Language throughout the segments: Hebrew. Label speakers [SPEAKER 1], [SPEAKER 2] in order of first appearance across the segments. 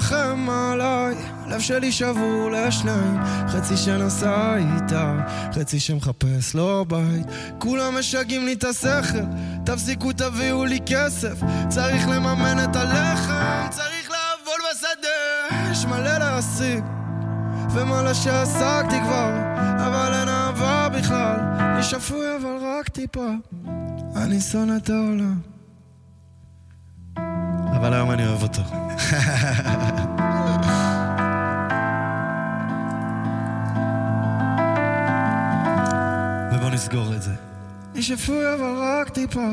[SPEAKER 1] מרחם עליי, הלב שלי שבור לשניים, חצי שנסע איתה, חצי שמחפש לו בית. כולם משגעים לי את השכל, תפסיקו תביאו לי כסף, צריך לממן את הלחם, צריך לעבוד בשדה. יש מלא להשיג ומלא שעסקתי כבר, אבל אין אהבה בכלל, אני שפוי אבל רק טיפה, אני שונא את העולם, אבל היום אני אוהב אותו. ובוא נסגור את זה. אני שפוי אבל רק טיפה.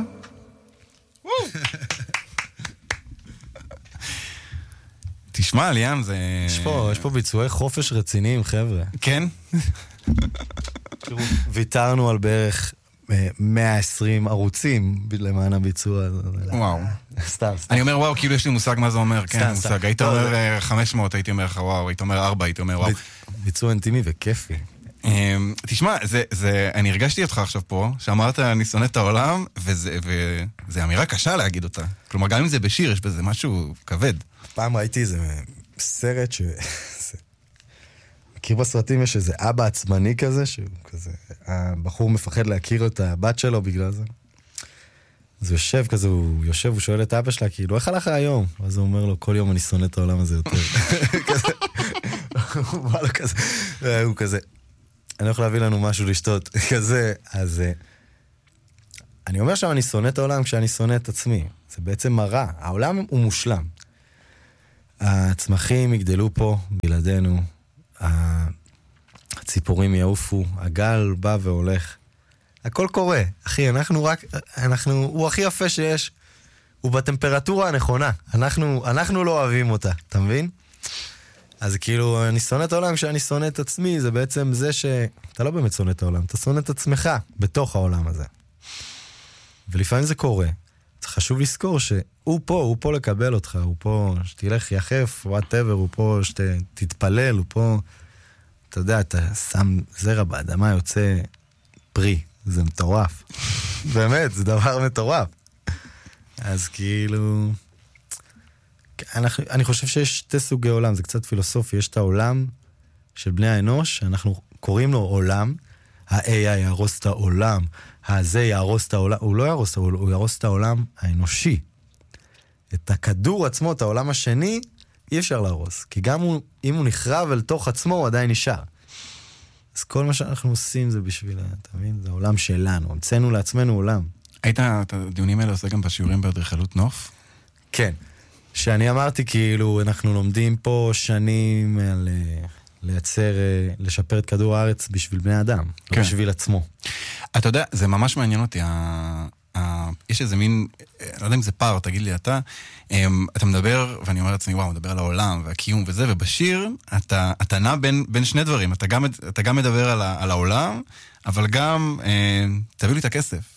[SPEAKER 2] תשמע, ליאם, זה...
[SPEAKER 3] יש פה ביצועי חופש רציניים, חבר'ה.
[SPEAKER 2] כן?
[SPEAKER 3] ויתרנו על בערך 120 ערוצים למען הביצוע.
[SPEAKER 2] וואו.
[SPEAKER 3] סתם.
[SPEAKER 2] אני אומר וואו, כאילו יש לי מושג מה זה אומר. כן, מושג. היית אומר 500, הייתי אומר לך וואו. היית אומר 4, הייתי אומר וואו.
[SPEAKER 3] ביצוע אינטימי וכיפי.
[SPEAKER 2] תשמע, אני הרגשתי אותך עכשיו פה, שאמרת אני שונא את העולם, וזה אמירה קשה להגיד אותה. כלומר, גם אם זה בשיר, יש בזה משהו כבד.
[SPEAKER 3] פעם ראיתי איזה סרט מכיר בסרטים, יש איזה אבא עצמני כזה, שהוא כזה, הבחור מפחד להכיר את הבת שלו בגלל זה. אז הוא יושב כזה, הוא שואל את אבא שלה, כאילו, איך הלך היום? אז הוא אומר לו, כל יום אני שונא את העולם הזה יותר. הוא בא לו כזה, הוא כזה, אני הולך להביא לנו משהו לשתות, כזה, אז אני אומר שאני שונא את העולם כשאני שונא את עצמי. זה בעצם מראה, העולם הוא מושלם. הצמחים יגדלו פה בלעדינו, הציפורים יעופו, הגל בא והולך. הכל קורה, אחי, הוא הכי יפה שיש, הוא בטמפרטורה הנכונה, אנחנו לא אוהבים אותה, אתה מבין? אז כאילו, אני שונא את העולם כשאני שונא את עצמי, זה בעצם זה שאתה לא באמת שונא את העולם, אתה שונא את עצמך בתוך העולם הזה. ולפעמים זה קורה. זה חשוב לזכור שהוא פה לקבל אותך, הוא פה שתלך יחף, whatever, הוא פה שתתפלל, הוא פה, אתה יודע, אתה שם זרע באדמה, יוצא פרי, זה מטורף. באמת, זה דבר מטורף. אז כאילו, אני חושב שיש שתי סוגי עולם, זה קצת פילוסופי, יש את העולם של בני האנוש, שאנחנו קוראים לו עולם, ה-AI יהרוס את העולם, הזה יהרוס את העולם, הוא לא יהרוס, הוא יהרוס את העולם האנושי. את הכדור עצמו, את העולם השני, אי אפשר להרוס. כי גם אם הוא נחרב אל תוך עצמו, הוא עדיין נשאר. אז כל מה שאנחנו עושים זה בשביל, אתה מבין? זה העולם שלנו, המצאנו לעצמנו עולם.
[SPEAKER 2] היית, את הדיונים האלה עושה גם בשיעורים באדריכלות נוף?
[SPEAKER 3] כן. שאני אמרתי, כאילו, אנחנו לומדים פה שנים על לייצר, לשפר את כדור הארץ בשביל בני אדם, לא בשביל עצמו.
[SPEAKER 2] אתה יודע, זה ממש מעניין אותי, יש איזה מין, לא יודע אם זה פער, תגיד לי אתה מדבר, ואני אומר לעצמי, וואו, מדבר על העולם והקיום וזה, ובשיר אתה נע בין שני דברים, אתה גם מדבר על העולם, אבל גם תביאו לי את הכסף.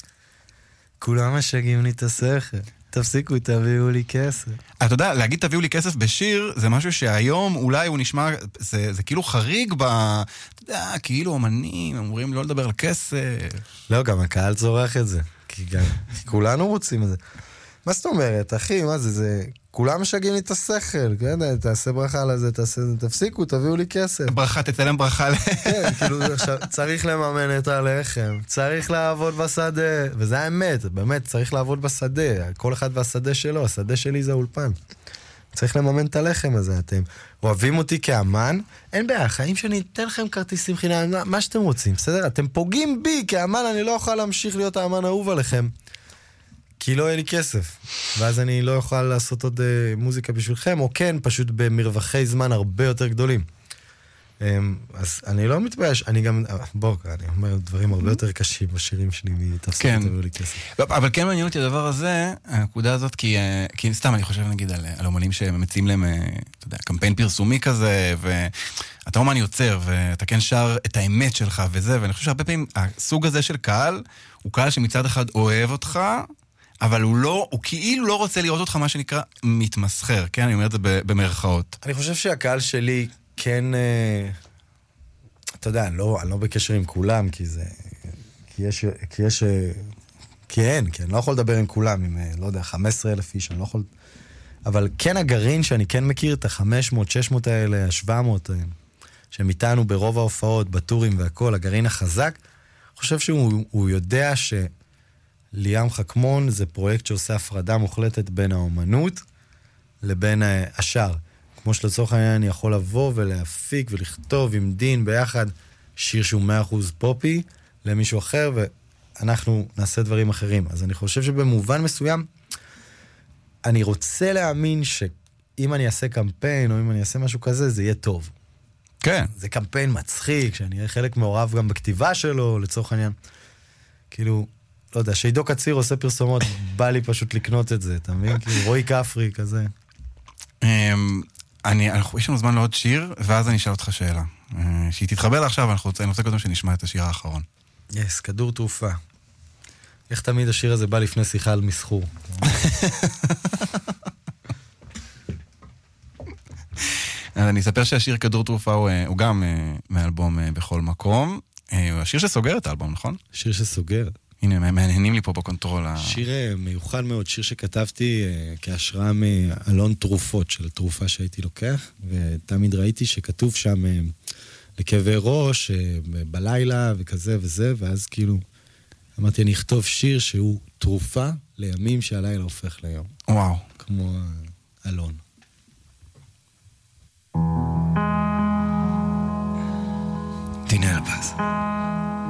[SPEAKER 2] כולם משגעים לי את השכל. תפסיקו, תביאו לי כסף. אתה יודע, להגיד תביאו לי כסף בשיר, זה משהו שהיום אולי הוא נשמע, זה כאילו חריג אתה יודע, כאילו אומנים אמורים לא לדבר על כסף. לא, גם הקהל צורך את זה. כי כולנו רוצים את זה. מה זאת אומרת, אחי, מה זה? כולם משגעים לי את השכל, תעשה ברכה לזה, תפסיקו, תביאו לי כסף. ברכה, תצלם ברכה. כן, כאילו, צריך לממן את הלחם, צריך לעבוד בשדה, וזה האמת, באמת, צריך לעבוד בשדה, כל אחד והשדה שלו, השדה שלי זה אולפן. צריך לממן את הלחם הזה, אתם אוהבים אותי כאמן, אין בעיה, חיים שאני אתן לכם כרטיסים חינם, מה שאתם רוצים, בסדר? אתם פוגעים בי כאמן, אני לא יכול להמשיך להיות האמן האהוב עליכם. כי לא יהיה לי כסף, ואז אני לא אוכל לעשות עוד מוזיקה בשבילכם, או כן, פשוט במרווחי זמן הרבה יותר גדולים. אז אני לא מתבייש, אני גם, אני אומר דברים הרבה יותר קשים בשירים שלי, מתפסק יותר לי כסף.
[SPEAKER 3] אבל כן מעניין אותי הדבר הזה, הנקודה הזאת, כי סתם אני חושב נגיד על אומנים שמציעים להם, אתה יודע, קמפיין פרסומי כזה, ואתה אומן יוצר, ואתה כן שר את האמת שלך וזה, ואני חושב שהרבה פעמים הסוג הזה של קהל, הוא קהל שמצד אחד אוהב אותך, אבל הוא כאילו לא רוצה לראות אותך מה שנקרא מתמסחר, כן? אני אומר את זה במרכאות.
[SPEAKER 1] אני חושב שהקהל שלי כן, אתה יודע, אני לא בקשר עם כולם, כי אני לא יכול לדבר עם כולם, עם, לא יודע, 15,000 איש, אני לא יכול,
[SPEAKER 3] אבל כן הגרעין שאני כן מכיר, את ה-500, 600 האלה, ה-700, שהם איתנו ברוב ההופעות, בטורים והכל, הגרעין החזק, חושב שהוא יודע שליאם חכמון זה פרויקט שעושה הפרדה מוחלטת בין האומנות לבין השאר. כמו שלצורך העניין אני יכול לבוא ולהפיק ולכתוב עם דין ביחד שיר שהוא 100% פופי למישהו אחר, ואנחנו נעשה דברים אחרים. אז אני חושב שבמובן מסוים, אני רוצה להאמין שאם אני אעשה קמפיין או אם אני אעשה משהו כזה, זה יהיה טוב.
[SPEAKER 2] כן.
[SPEAKER 3] זה קמפיין מצחיק, שאני אהיה חלק מעורב גם בכתיבה שלו, לצורך העניין. כאילו, לא יודע, שעידו קציר עושה פרסומות, בא לי פשוט לקנות את זה, אתה מבין? כאילו, רועי כפרי, כזה.
[SPEAKER 2] יש לנו זמן לעוד שיר, ואז אני אשאל אותך שאלה. שהיא תתחבר לעכשיו, אני רוצה קודם שנשמע את השיר האחרון.
[SPEAKER 3] יס, כדור תרופה. איך תמיד השיר הזה בא לפני שיחה על מסחור?
[SPEAKER 2] אז אני אספר שהשיר כדור תרופה הוא גם מאלבום בכל מקום. השיר שסוגר את האלבום, נכון?
[SPEAKER 3] שיר שסוגר.
[SPEAKER 2] הנה, מעניינים לי פה בקונטרול.
[SPEAKER 3] שיר מיוחד מאוד, שיר שכתבתי כהשראה מאלון תרופות של תרופה שהייתי לוקח, ותמיד ראיתי שכתוב שם לכאבי ראש, בלילה וכזה וזה, ואז כאילו אמרתי, אני אכתוב שיר שהוא תרופה לימים שהלילה הופך ליום.
[SPEAKER 2] וואו.
[SPEAKER 3] כמו אלון. דין אלבז.